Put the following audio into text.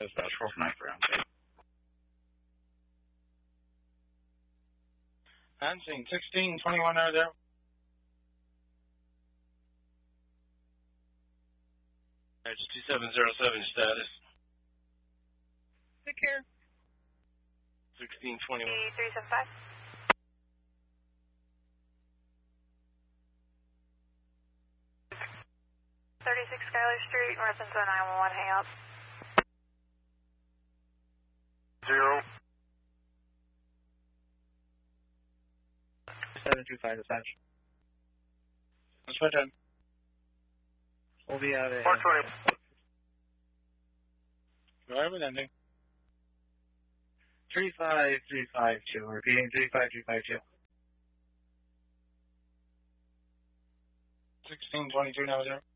Dispatch 449 for round 2. Hansing 1621 over there. That's 2707 status. Take care. 1621. 375. Schuyler Street, north into 911, hang up. 0. 725 dispatch. That's right then. We'll be out at 420. Driver ending. 35352. Repeating 35352. 1622 now, 0.